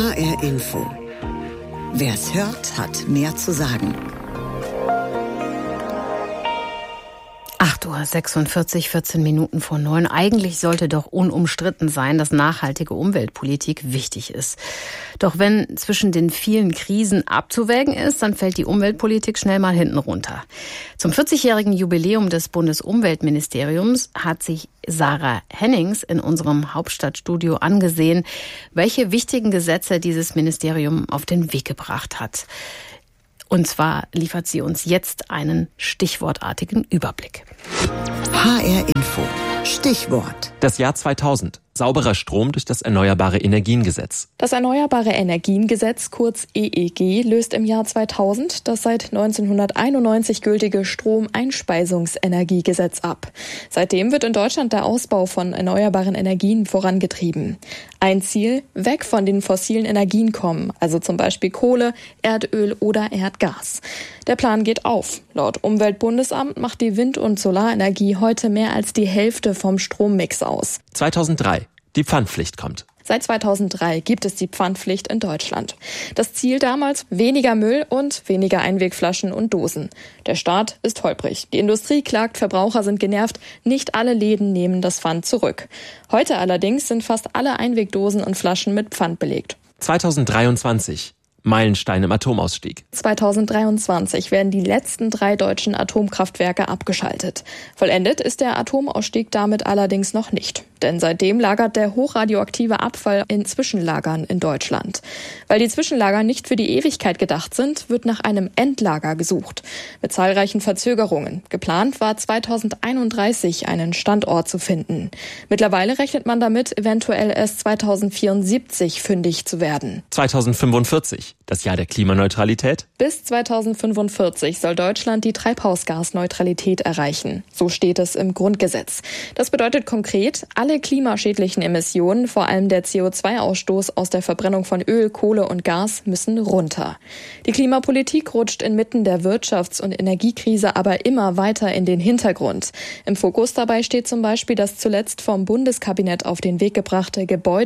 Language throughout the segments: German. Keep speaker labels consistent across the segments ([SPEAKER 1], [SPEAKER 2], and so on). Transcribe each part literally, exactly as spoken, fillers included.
[SPEAKER 1] H R Info. Wer's hört, hat mehr zu sagen.
[SPEAKER 2] acht Uhr sechsundvierzig, vierzehn Minuten vor neun. Eigentlich sollte doch unumstritten sein, dass nachhaltige Umweltpolitik wichtig ist. Doch wenn zwischen den vielen Krisen abzuwägen ist, dann fällt die Umweltpolitik schnell mal hinten runter. Zum vierzigjährigen Jubiläum des Bundesumweltministeriums hat sich Sarah Hennings in unserem Hauptstadtstudio angesehen, welche wichtigen Gesetze dieses Ministerium auf den Weg gebracht hat. Und zwar liefert sie uns jetzt einen stichwortartigen Überblick.
[SPEAKER 1] H R Info. Stichwort.
[SPEAKER 3] Das Jahr zweitausend. Sauberer Strom durch das Erneuerbare Energiengesetz.
[SPEAKER 4] Das Erneuerbare Energiengesetz, kurz E E G, löst im Jahr zweitausend das seit neunzehnhunderteinundneunzig gültige Stromeinspeisungsenergiegesetz ab. Seitdem wird in Deutschland der Ausbau von erneuerbaren Energien vorangetrieben. Ein Ziel: weg von den fossilen Energien kommen, also zum Beispiel Kohle, Erdöl oder Erdgas. Der Plan geht auf. Laut Umweltbundesamt macht die Wind- und Solarenergie heute mehr als die Hälfte vom Strommix aus.
[SPEAKER 3] zweitausenddrei. Die Pfandpflicht kommt.
[SPEAKER 4] Seit zweitausenddrei gibt es die Pfandpflicht in Deutschland. Das Ziel damals: weniger Müll und weniger Einwegflaschen und Dosen. Der Start ist holprig. Die Industrie klagt, Verbraucher sind genervt. Nicht alle Läden nehmen das Pfand zurück. Heute allerdings sind fast alle Einwegdosen und Flaschen mit Pfand belegt.
[SPEAKER 3] zweitausenddreiundzwanzig. Meilenstein im Atomausstieg.
[SPEAKER 4] zweitausenddreiundzwanzig werden die letzten drei deutschen Atomkraftwerke abgeschaltet. Vollendet ist der Atomausstieg damit allerdings noch nicht. Denn seitdem lagert der hochradioaktive Abfall in Zwischenlagern in Deutschland. Weil die Zwischenlager nicht für die Ewigkeit gedacht sind, wird nach einem Endlager gesucht. Mit zahlreichen Verzögerungen. Geplant war zweitausendeinunddreißig einen Standort zu finden. Mittlerweile rechnet man damit, eventuell erst zweitausendvierundsiebzig fündig zu werden.
[SPEAKER 3] zweitausendfünfundvierzig. Das Jahr der Klimaneutralität.
[SPEAKER 4] Bis zweitausendfünfundvierzig soll Deutschland die Treibhausgasneutralität erreichen. So steht es im Grundgesetz. Das bedeutet konkret, alle klimaschädlichen Emissionen, vor allem der C O zwei Ausstoß aus der Verbrennung von Öl, Kohle und Gas, müssen runter. Die Klimapolitik rutscht inmitten der Wirtschafts- und Energiekrise aber immer weiter in den Hintergrund. Im Fokus dabei steht zum Beispiel das zuletzt vom Bundeskabinett auf den Weg gebrachte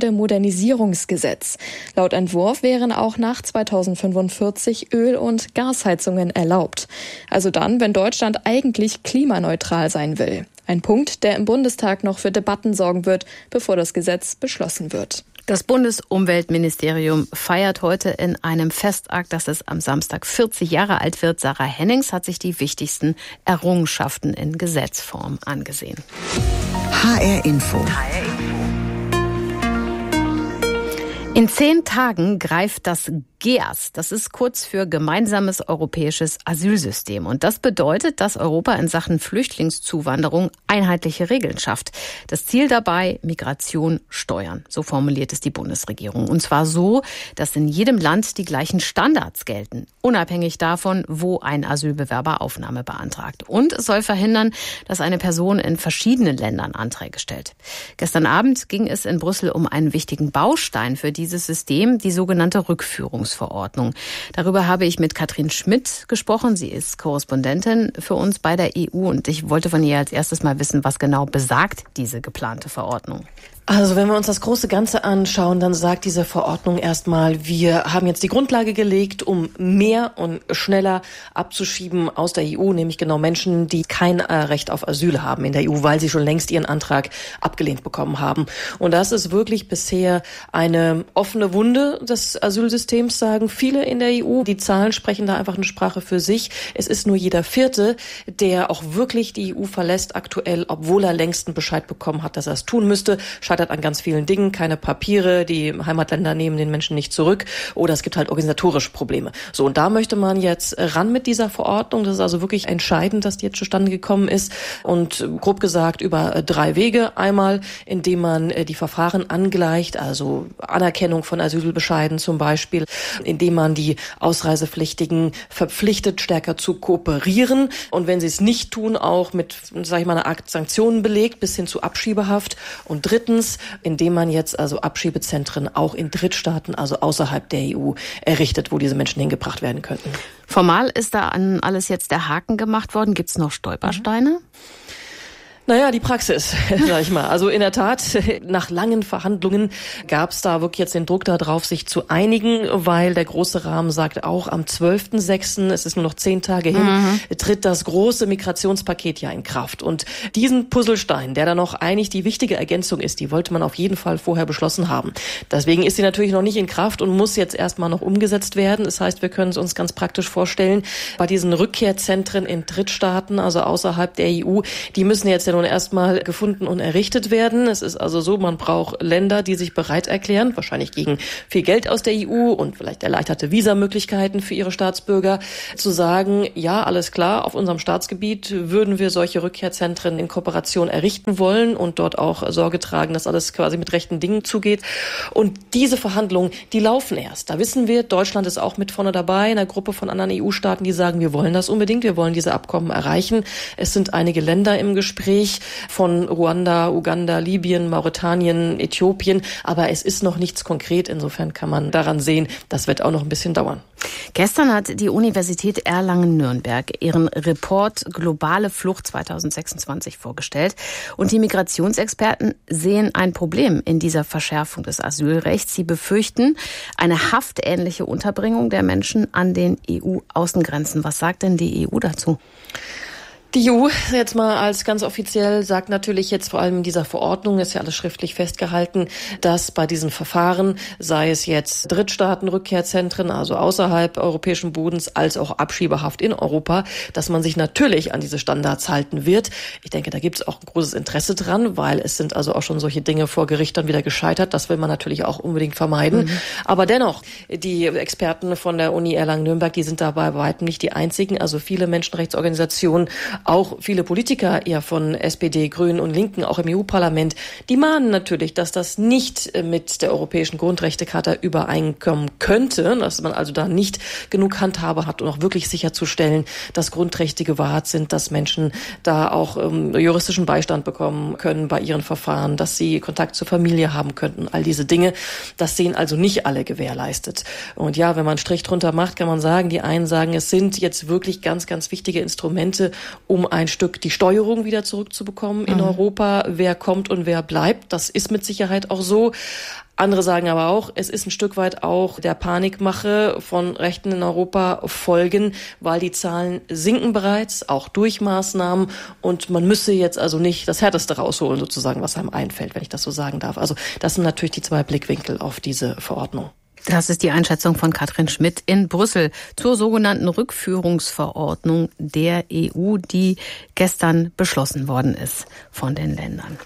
[SPEAKER 4] Gebäudemodernisierungsgesetz. Laut Entwurf wären auch nach zweitausendfünfundvierzig Öl- und Gasheizungen erlaubt. Also dann, wenn Deutschland eigentlich klimaneutral sein will. Ein Punkt, der im Bundestag noch für Debatten sorgen wird, bevor das Gesetz beschlossen wird.
[SPEAKER 2] Das Bundesumweltministerium feiert heute in einem Festakt, dass es am Samstag vierzig Jahre alt wird. Sarah Hennings hat sich die wichtigsten Errungenschaften in Gesetzform angesehen.
[SPEAKER 1] H R Info.
[SPEAKER 2] In zehn Tagen greift das G E A S, das ist kurz für Gemeinsames Europäisches Asylsystem. Und das bedeutet, dass Europa in Sachen Flüchtlingszuwanderung einheitliche Regeln schafft. Das Ziel dabei: Migration steuern. So formuliert es die Bundesregierung. Und zwar so, dass in jedem Land die gleichen Standards gelten, unabhängig davon, wo ein Asylbewerber Aufnahme beantragt. Und es soll verhindern, dass eine Person in verschiedenen Ländern Anträge stellt. Gestern Abend ging es in Brüssel um einen wichtigen Baustein für dieses System, die sogenannte Rückführungsverordnung. Darüber habe ich mit Katrin Schmidt gesprochen. Sie ist Korrespondentin für uns bei der E U und ich wollte von ihr als erstes mal wissen, was genau besagt diese geplante Verordnung.
[SPEAKER 5] Also wenn wir uns das große Ganze anschauen, dann sagt diese Verordnung erstmal, wir haben jetzt die Grundlage gelegt, um mehr und schneller abzuschieben aus der E U, nämlich genau Menschen, die kein äh, Recht auf Asyl haben in der E U, weil sie schon längst ihren Antrag abgelehnt bekommen haben. Und das ist wirklich bisher eine offene Wunde des Asylsystems, sagen viele in der E U. Die Zahlen sprechen da einfach eine Sprache für sich. Es ist nur jeder Vierte, der auch wirklich die E U verlässt aktuell, obwohl er längst einen Bescheid bekommen hat, dass er es tun müsste. Scheitert an ganz vielen Dingen, keine Papiere, die Heimatländer nehmen den Menschen nicht zurück oder es gibt halt organisatorische Probleme. So, und da möchte man jetzt ran mit dieser Verordnung. Das ist also wirklich entscheidend, dass die jetzt zustande gekommen ist und grob gesagt über drei Wege. Einmal, indem man die Verfahren angleicht, also Anerkennung von Asylbescheiden zum Beispiel, indem man die Ausreisepflichtigen verpflichtet, stärker zu kooperieren und wenn sie es nicht tun, auch mit, sag ich mal, einer Art Sanktionen belegt, bis hin zu Abschiebehaft. Und drittens, indem man jetzt also Abschiebezentren auch in Drittstaaten, also außerhalb der E U, errichtet, wo diese Menschen hingebracht werden könnten.
[SPEAKER 2] Formal ist da an alles jetzt der Haken gemacht worden. Gibt es noch Stolpersteine?
[SPEAKER 5] Naja, die Praxis, sag ich mal. Also in der Tat, nach langen Verhandlungen gab es da wirklich jetzt den Druck darauf, sich zu einigen, weil der große Rahmen sagt auch, am zwölften sechsten, es ist nur noch zehn Tage hin, mhm. tritt das große Migrationspaket ja in Kraft. Und diesen Puzzlestein, der da noch eigentlich die wichtige Ergänzung ist, die wollte man auf jeden Fall vorher beschlossen haben. Deswegen ist sie natürlich noch nicht in Kraft und muss jetzt erstmal noch umgesetzt werden. Das heißt, wir können es uns ganz praktisch vorstellen, bei diesen Rückkehrzentren in Drittstaaten, also außerhalb der E U, die müssen jetzt ja nun erstmal gefunden und errichtet werden. Es ist also so, man braucht Länder, die sich bereit erklären, wahrscheinlich gegen viel Geld aus der E U und vielleicht erleichterte Visamöglichkeiten für ihre Staatsbürger, zu sagen, ja, alles klar, auf unserem Staatsgebiet würden wir solche Rückkehrzentren in Kooperation errichten wollen und dort auch Sorge tragen, dass alles quasi mit rechten Dingen zugeht. Und diese Verhandlungen, die laufen erst. Da wissen wir, Deutschland ist auch mit vorne dabei, in einer Gruppe von anderen E U-Staaten, die sagen, wir wollen das unbedingt, wir wollen diese Abkommen erreichen. Es sind einige Länder im Gespräch, von Ruanda, Uganda, Libyen, Mauretanien, Äthiopien. Aber es ist noch nichts konkret. Insofern kann man daran sehen, das wird auch noch ein bisschen dauern.
[SPEAKER 2] Gestern hat die Universität Erlangen-Nürnberg ihren Report Globale Flucht zweitausendsechsundzwanzig vorgestellt. Und die Migrationsexperten sehen ein Problem in dieser Verschärfung des Asylrechts. Sie befürchten eine haftähnliche Unterbringung der Menschen an den E U-Außengrenzen. Was sagt denn die E U dazu?
[SPEAKER 5] Die E U, jetzt mal als ganz offiziell, sagt natürlich jetzt vor allem in dieser Verordnung, ist ja alles schriftlich festgehalten, dass bei diesen Verfahren, sei es jetzt Drittstaatenrückkehrzentren, also außerhalb europäischen Bodens, als auch Abschiebehaft in Europa, dass man sich natürlich an diese Standards halten wird. Ich denke, da gibt es auch ein großes Interesse dran, weil es sind also auch schon solche Dinge vor Gericht dann wieder gescheitert. Das will man natürlich auch unbedingt vermeiden. Mhm. Aber dennoch, die Experten von der Uni Erlangen-Nürnberg, die sind dabei bei weitem nicht die einzigen. Also viele Menschenrechtsorganisationen, auch viele Politiker ja von S P D, Grünen und Linken, auch im E U-Parlament, die mahnen natürlich, dass das nicht mit der Europäischen Grundrechtecharta übereinkommen könnte, dass man also da nicht genug Handhabe hat, um auch wirklich sicherzustellen, dass Grundrechte gewahrt sind, dass Menschen da auch ähm, juristischen Beistand bekommen können bei ihren Verfahren, dass sie Kontakt zur Familie haben könnten, all diese Dinge. Das sehen also nicht alle gewährleistet. Und ja, wenn man einen Strich drunter macht, kann man sagen, die einen sagen, es sind jetzt wirklich ganz, ganz wichtige Instrumente, um ein Stück die Steuerung wieder zurückzubekommen in mhm. Europa. Wer kommt und wer bleibt, das ist mit Sicherheit auch so. Andere sagen aber auch, es ist ein Stück weit auch der Panikmache von Rechten in Europa folgen, weil die Zahlen sinken bereits, auch durch Maßnahmen. Und man müsse jetzt also nicht das Härteste rausholen, sozusagen, was einem einfällt, wenn ich das so sagen darf. Also das sind natürlich die zwei Blickwinkel auf diese Verordnung.
[SPEAKER 2] Das ist die Einschätzung von Katrin Schmidt in Brüssel zur sogenannten Rückführungsverordnung der E U, die gestern beschlossen worden ist von den Ländern.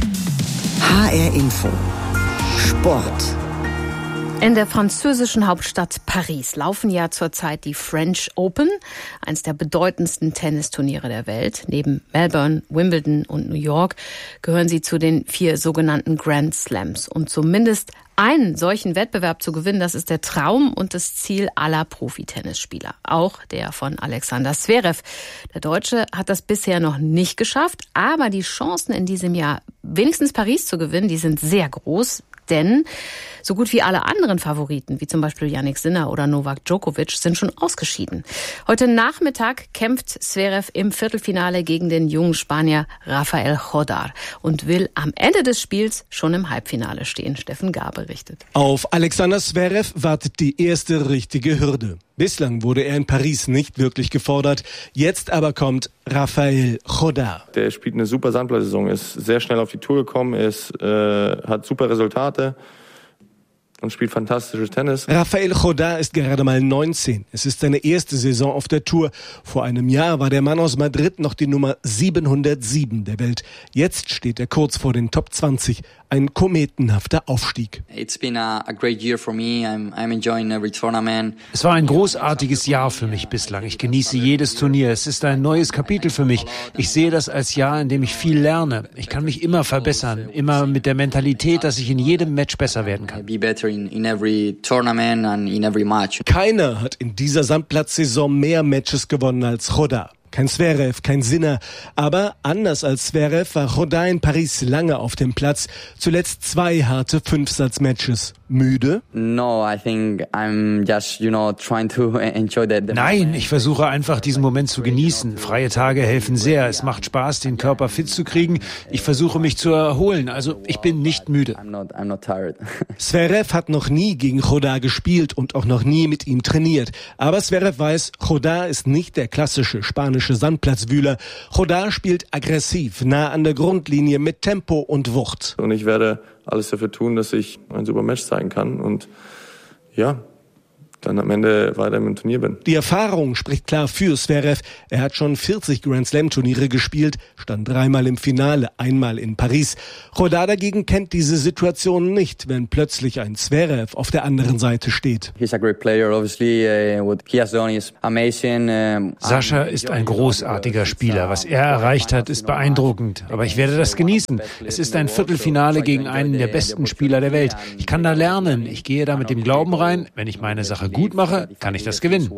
[SPEAKER 1] H R Info Sport.
[SPEAKER 2] In der französischen Hauptstadt Paris laufen ja zurzeit die French Open, eines der bedeutendsten Tennisturniere der Welt. Neben Melbourne, Wimbledon und New York gehören sie zu den vier sogenannten Grand Slams. Und zumindest einen solchen Wettbewerb zu gewinnen, das ist der Traum und das Ziel aller Profitennisspieler. Auch der von Alexander Zverev. Der Deutsche hat das bisher noch nicht geschafft, aber die Chancen in diesem Jahr, wenigstens Paris zu gewinnen, die sind sehr groß. Denn so gut wie alle anderen Favoriten, wie zum Beispiel Jannik Sinner oder Novak Djokovic, sind schon ausgeschieden. Heute Nachmittag kämpft Zverev im Viertelfinale gegen den jungen Spanier Rafael Jodar und will am Ende des Spiels schon im Halbfinale stehen. Steffen Gahr berichtet.
[SPEAKER 6] Auf Alexander Zverev wartet die erste richtige Hürde. Bislang wurde er in Paris nicht wirklich gefordert. Jetzt aber kommt Rafael Jodar.
[SPEAKER 7] Der spielt eine super Sandplatzsaison, ist sehr schnell auf die Tour gekommen, ist, äh, hat super Resultate und spielt fantastisches Tennis.
[SPEAKER 6] Rafael Jodar ist gerade mal neunzehn. Es ist seine erste Saison auf der Tour. Vor einem Jahr war der Mann aus Madrid noch die Nummer siebenhundertsieben der Welt. Jetzt steht er kurz vor den Top zwanzig. Ein kometenhafter Aufstieg.
[SPEAKER 8] It's been a, a great year for me. I'm, I'm enjoying every tournament.
[SPEAKER 9] Es war ein großartiges Jahr für mich bislang. Ich genieße jedes Turnier. Es ist ein neues Kapitel für mich. Ich sehe das als Jahr, in dem ich viel lerne. Ich kann mich immer verbessern, immer mit der Mentalität, dass ich in jedem Match besser werden kann.
[SPEAKER 8] Be better in, in every tournament and in every match.
[SPEAKER 6] Keiner hat in dieser Sandplatzsaison mehr Matches gewonnen als Jodar. Kein Zverev, kein Sinner. Aber anders als Zverev war Rodin in Paris lange auf dem Platz. Zuletzt zwei harte Fünfsatz-Matches. Müde?
[SPEAKER 8] No, I think I'm just, you know, trying to enjoy that.
[SPEAKER 9] Nein, ich versuche einfach, diesen Moment zu genießen. Freie Tage helfen sehr. Es macht Spaß, den Körper fit zu kriegen. Ich versuche, mich zu erholen. Also, ich bin nicht müde.
[SPEAKER 8] I'm not, I'm not tired.
[SPEAKER 6] Zverev hat noch nie gegen Rodin gespielt und auch noch nie mit ihm trainiert. Aber Zverev weiß, Rodin ist nicht der klassische spanische Sandplatzwühler. Rodin spielt aggressiv, nah an der Grundlinie mit Tempo und Wucht.
[SPEAKER 7] Und ich werde alles dafür tun, dass ich ein super Match zeigen kann und ja, dann am Ende weiter im Turnier bin.
[SPEAKER 6] Die Erfahrung spricht klar für Zverev. Er hat schon vierzig Grand-Slam-Turniere gespielt, stand dreimal im Finale, einmal in Paris. Rodin dagegen kennt diese Situation nicht, wenn plötzlich ein Zverev auf der anderen Seite steht.
[SPEAKER 9] Sascha ist ein großartiger Spieler. Was er erreicht hat, ist beeindruckend. Aber ich werde das genießen. Es ist ein Viertelfinale gegen einen der besten Spieler der Welt. Ich kann da lernen. Ich gehe da mit dem Glauben rein, wenn ich meine Sache gut mache, kann ich das gewinnen.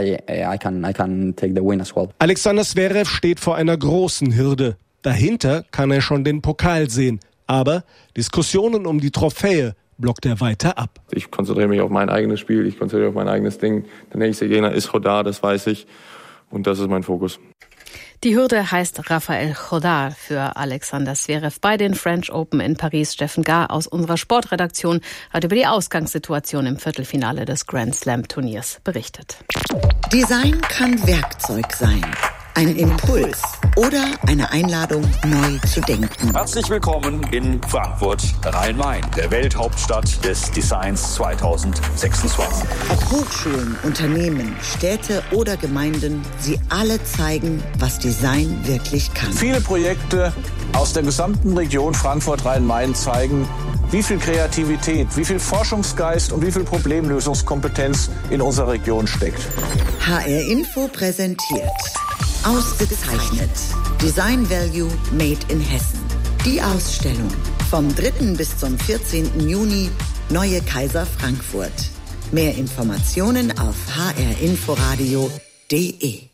[SPEAKER 6] Alexander Zverev steht vor einer großen Hürde. Dahinter kann er schon den Pokal sehen. Aber Diskussionen um die Trophäe blockt er weiter ab.
[SPEAKER 7] Ich konzentriere mich auf mein eigenes Spiel, ich konzentriere mich auf mein eigenes Ding. Der nächste Gegner ist Rodin, das weiß ich. Und das ist mein Fokus.
[SPEAKER 2] Die Hürde heißt Rafael Chodar für Alexander Zverev bei den French Open in Paris. Steffen Gar aus unserer Sportredaktion hat über die Ausgangssituation im Viertelfinale des Grand Slam Turniers berichtet.
[SPEAKER 1] Design kann Werkzeug sein. Ein Impuls oder eine Einladung, neu zu denken.
[SPEAKER 10] Herzlich willkommen in Frankfurt, Rhein-Main, der Welthauptstadt des Designs zwanzig sechsundzwanzig.
[SPEAKER 1] Ob Hochschulen, Unternehmen, Städte oder Gemeinden, sie alle zeigen, was Design wirklich kann.
[SPEAKER 10] Viele Projekte aus der gesamten Region Frankfurt-Rhein-Main zeigen, wie viel Kreativität, wie viel Forschungsgeist und wie viel Problemlösungskompetenz in unserer Region steckt.
[SPEAKER 1] H R Info präsentiert Ausgezeichnet. Design Value Made in Hessen. Die Ausstellung vom dritten bis zum vierzehnten Juni, Neue Kaiser Frankfurt. Mehr Informationen auf h r inforadio punkt d e.